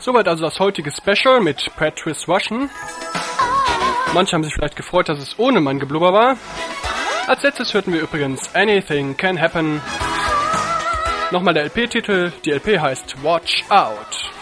Soweit also das heutige Special mit Patrice Rushen. Manche haben sich vielleicht gefreut, dass es ohne mein Geblubber war. Als letztes hörten wir übrigens Anything Can Happen. Nochmal der LP-Titel. Die LP heißt Watch Out.